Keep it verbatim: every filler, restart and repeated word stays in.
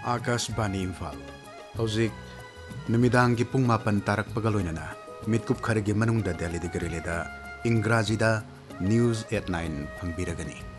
आकाशवाणी इम्फाल हौजिक नुमिदांगी पुंग मापन तारक पगलोइनना मिटकुप खरगे मनुंगदा दिल्ली दे गरेलेदा इंग्राजीदा news eight nine फंगबिरगनी।